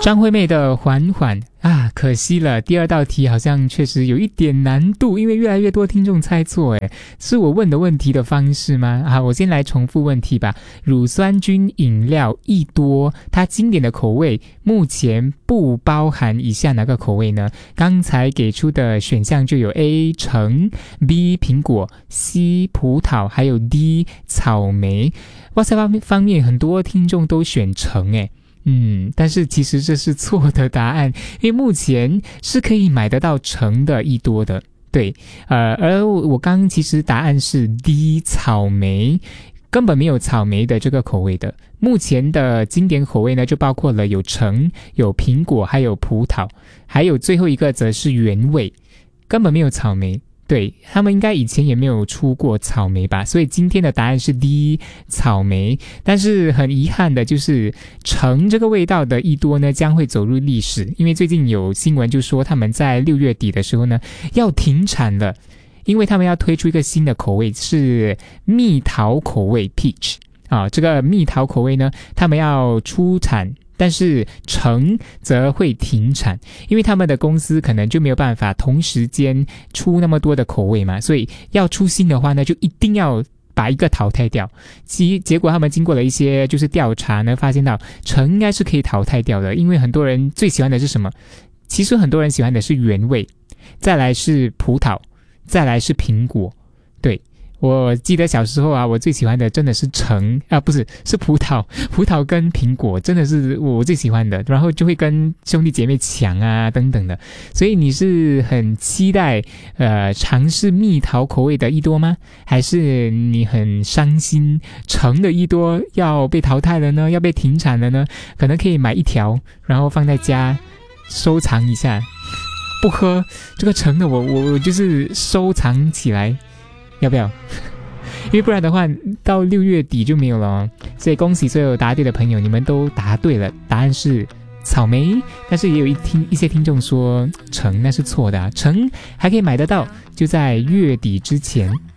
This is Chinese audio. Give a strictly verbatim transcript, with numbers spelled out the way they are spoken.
张惠妹的缓缓啊，可惜了，第二道题好像确实有一点难度，因为越来越多听众猜错。诶，是我问的问题的方式吗？好，我先来重复问题吧。乳酸菌饮料益多，它经典的口味目前不包含以下哪个口味呢？刚才给出的选项就有 A 橙， B 苹果， C 葡萄，还有 D 草莓。哇塞，方面很多听众都选橙诶。嗯，但是其实这是错的答案，因为目前是可以买得到橙的益多的，对，呃，而我刚刚其实答案是 D 草莓，根本没有草莓的这个口味的。目前的经典口味呢，就包括了有橙、有苹果，还有葡萄，还有最后一个则是原味，根本没有草莓。对，他们应该以前也没有出过草莓吧，所以今天的答案是 D 草莓。但是很遗憾的就是橙这个味道的益多呢将会走入历史，因为最近有新闻就说他们在六月底的时候呢要停产了，因为他们要推出一个新的口味，是蜜桃口味 peach 啊，这个蜜桃口味呢他们要出产，但是橙则会停产，因为他们的公司可能就没有办法同时间出那么多的口味嘛，所以要出新的话呢就一定要把一个淘汰掉。其结果他们经过了一些就是调查呢，发现到橙应该是可以淘汰掉的，因为很多人最喜欢的是什么？其实很多人喜欢的是原味，再来是葡萄，再来是苹果。对，我记得小时候啊，我最喜欢的真的是橙啊，不是是葡萄，葡萄跟苹果真的是我最喜欢的，然后就会跟兄弟姐妹抢啊等等的。所以你是很期待呃尝试蜜桃口味的益多吗？还是你很伤心橙的益多要被淘汰了呢？要被停产了呢？可能可以买一条，然后放在家收藏一下，不喝这个橙的我我我就是收藏起来。要不要？因为不然的话到六月底就没有了哦。所以恭喜所有答对的朋友，你们都答对了，答案是草莓。但是也有一听一些听众说橙，那是错的啊，橙还可以买得到，就在月底之前。